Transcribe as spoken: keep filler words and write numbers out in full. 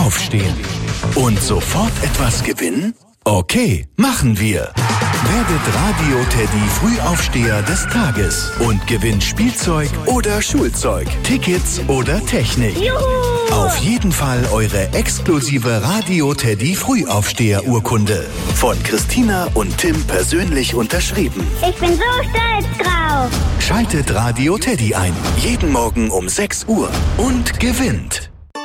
Aufstehen. Und sofort etwas gewinnen? Okay, machen wir. Werdet Radio Teddy Frühaufsteher des Tages und gewinnt Spielzeug oder Schulzeug, Tickets oder Technik. Juhu! Auf jeden Fall eure exklusive Radio Teddy Frühaufsteher-Urkunde. Von Christina und Tim persönlich unterschrieben. Ich bin so stolz drauf. Schaltet Radio Teddy ein. Jeden Morgen um sechs Uhr und gewinnt.